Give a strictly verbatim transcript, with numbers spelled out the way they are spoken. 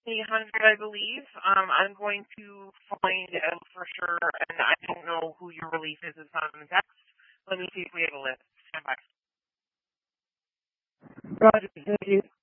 eight hundred, I believe. Um, I'm going to find out for sure, and I don't know who your relief is. It's not in the text. Let me see if we have a list. Stand by. Roger, thank you.